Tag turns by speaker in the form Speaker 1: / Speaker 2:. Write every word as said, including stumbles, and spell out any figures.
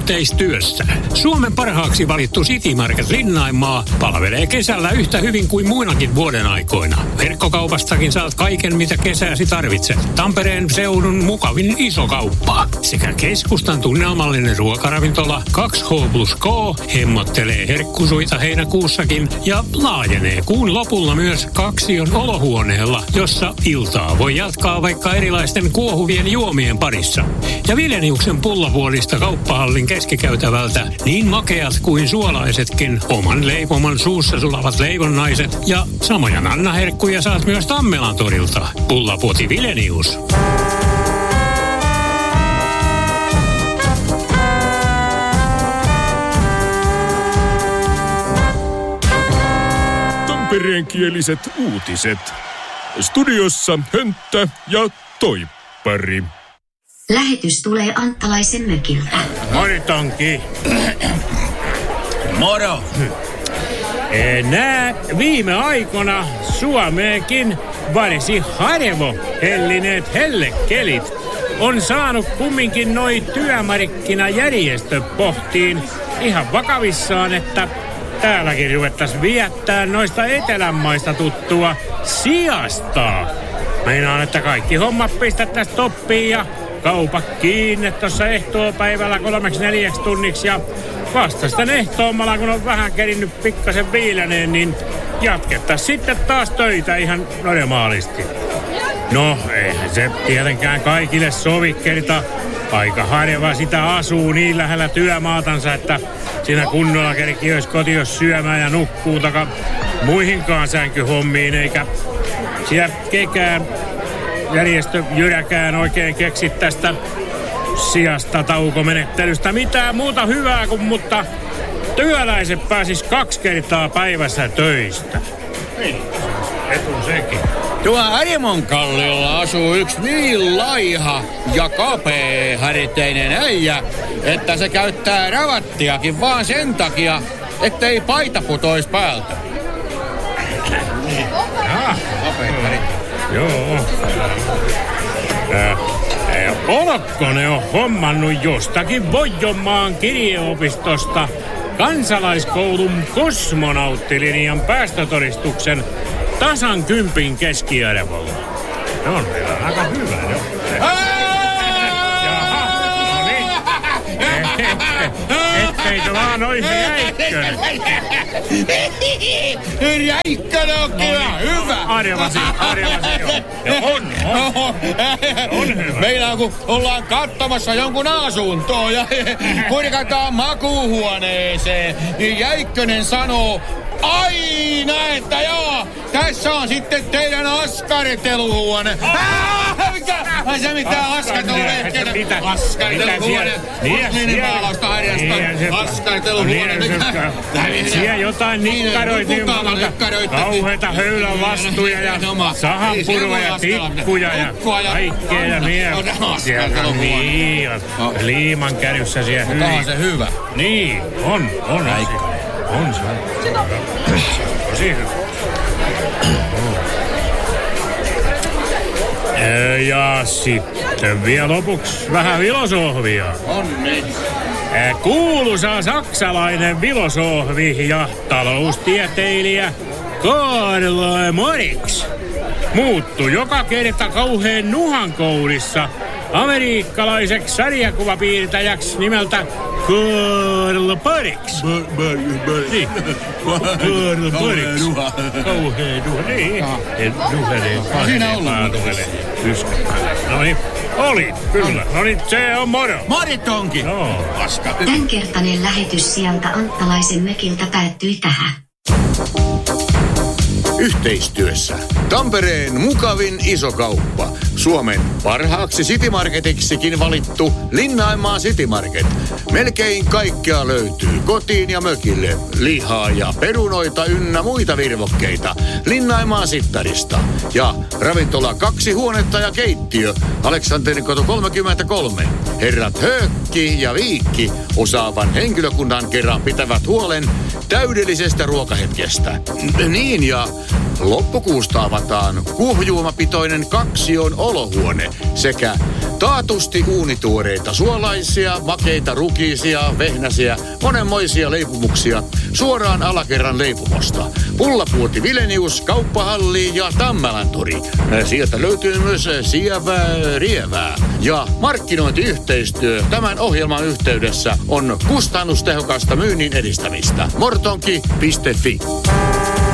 Speaker 1: Yhteistyössä Suomen parhaaksi valittu City Market Linnaimaa palvelee kesällä yhtä hyvin kuin muinakin vuoden aikoina. Verkkokaupastakin saat kaiken, mitä kesäsi tarvitset. Tampereen seudun mukavin iso kauppa sekä keskustan tunnelmallinen ruokaravintola kaksi H plus K hemmottelee herkkusuita heinäkuussakin ja laajenee kuun lopulla myös Kaksion olohuoneella, jossa iltaa voi jatkaa vaikka erilaisten kuohuvien juomien parissa. Ja Vileniuksen pullavuolista kauppahallin keskikäytävältä niin makeat kuin suolaisetkin oman leipoman suussa sulavat leivonnaiset ja samoja nannaherkkuja saat myös Tammelan torilta. Pullapuoti Vilenius.
Speaker 2: Tampereenkieliset uutiset. Studiossa Hönttä ja Toippari.
Speaker 3: Lähetys tulee Anttalaisen mökiltä.
Speaker 4: Moro, Tonki. Moro. Nää viime aikoina Suomeenkin varsin harvo hellineet hellekelit on saanut kumminkin noi työmarkkinajärjestö pohtiin ihan vakavissaan, että täälläkin ruvettaisiin viettää noista etelänmaista tuttua siastaa. Meinaan, että kaikki hommat pistettäisiin toppiin ja kaupat kiinni tuossa ehtoopäivällä kolmeksi neljäksi tunniksi ja vasta sitten ehtoommalla, kun on vähän kerinnyt pikkasen viiläneen, niin jatkettaisiin sitten taas töitä ihan normaalisti. No, eihän se tietenkään kaikille sovi kerta. Aika harva sitä asuu niin lähellä työmaatansa, että siinä kunnolla kerkki olisi kotios syömään ja nukkuu taka muihinkaan sänkyhommiin, eikä siellä kekään järjestö Jyräkään oikein keksi tästä sijasta taukomenettelystä mitään muuta hyvää kuin, mutta työläiset pääsis kaksi kertaa päivässä töistä. Niin, etun sekin.
Speaker 5: Tuo Arimon kalliolla asuu yksi niin laiha ja kapeaharteinen äijä, että se käyttää ravattiakin vaan sen takia, ettei paita putois päältä.
Speaker 4: Ah, joo. Äh, Olokkonen on hommannut jostakin Voijonmaan kirjeopistosta kansalaiskoulun kosmonauttilinjan päästötodistuksen tasan kympin keskiarvolla. Se on vielä aika hyvä, jo. Jaha, no niin. Etteikö vaan oisi Jäikkönen?
Speaker 5: Jäikkönen on kyllä hyvä.
Speaker 4: Arvasin, arvasin jo. Ja on, on. On hyvä.
Speaker 5: Meillä kun ollaan katsomassa jonkun asuntoa ja kurkataan makuuhuoneeseen, niin Jäikkönen sanoo aina, että joo, tässä on sitten teidän askarteluhuone. Ah, mikä? Ai se mitään askarteluhuone. Askarteluhuone. Minimaalausta harjasta. Askarteluhuone.
Speaker 4: Siellä jotain nikkaroita. Kauheita höylän vastuja ja sahanpurua ja tikkuja ja kaikkea ja niin. Siellä niin. Liiman käryssä siellä hyvin.
Speaker 5: Onkohan se hyvä?
Speaker 4: Niin, on, on. On se. Tosi hyvä. Ja sitten vielä lopuksi vähän filosofiaa.
Speaker 5: On niin.
Speaker 4: Kuuluisa saksalainen filosofi ja taloustieteilijä Karl Marx muuttui joka kerta kauheen nuhankoulissa amerikkalaiseksi sarjakuvapiirtäjäksi nimeltä Karl Marx. Niin. Karl Marx. Kauheen nuha. Niin. Nuhelee.
Speaker 5: Siinä ollut.
Speaker 4: No niin. Oli, kyllä. No niin, se on moro.
Speaker 5: Moritonki.
Speaker 4: No.
Speaker 5: Paska.
Speaker 3: Tämänkertainen lähetys sieltä Anttalaisen mökiltä päättyi tähän.
Speaker 6: Yhteistyössä Tampereen mukavin iso kauppa. Suomen parhaaksi City Marketiksikin valittu Linnaimaa City Market. Melkein kaikkea löytyy kotiin ja mökille. Lihaa ja perunoita ynnä muita virvokkeita. Linnaimaa Sittarista. Ja ravintola kaksi huonetta ja keittiö. Aleksanterikoto kolmekymmentäkolme. Herrat Höökki ja Viikki osaavan henkilökunnan kerran pitävät huolen täydellisestä ruokahetkestä. Niin ja loppukuusta avataan kuohujuomapitoinen Kaksion olohuone sekä Taatusti uunituoreita suolaisia, makeita, rukiisia, vehnäsiä, monenmoisia leipomuksia suoraan alakerran leipomosta. Pullapuoti Vilenius, Kauppahalli ja Tammelantori. Sieltä löytyy myös sievää rievää. Ja markkinointiyhteistyö tämän ohjelman yhteydessä on kustannustehokasta myynnin edistämistä. mortonki piste fi